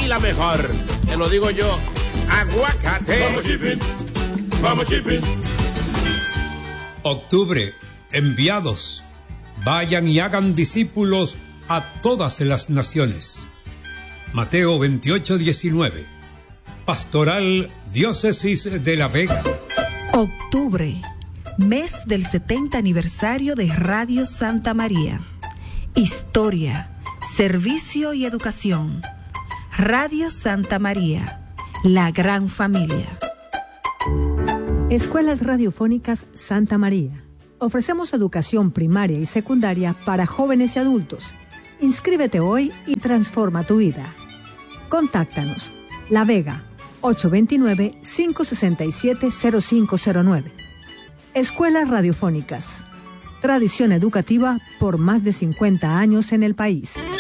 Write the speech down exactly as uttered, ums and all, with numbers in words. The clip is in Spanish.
y la mejor. Te lo digo yo, aguacate. Vamos shipping, vamos shipping. Octubre, enviados, vayan y hagan discípulos a todas las naciones. Mateo veintiocho diecinueve. Pastoral Diócesis de La Vega. Octubre, mes del setenta aniversario de Radio Santa María. Historia, servicio y educación. Radio Santa María, la gran familia. Escuelas Radiofónicas Santa María. Ofrecemos educación primaria y secundaria para jóvenes y adultos. Inscríbete hoy y transforma tu vida. Contáctanos. La Vega, ocho dos nueve, cinco seis siete, cero cinco cero nueve. Escuelas Radiofónicas. Tradición educativa por más de cincuenta años en el país.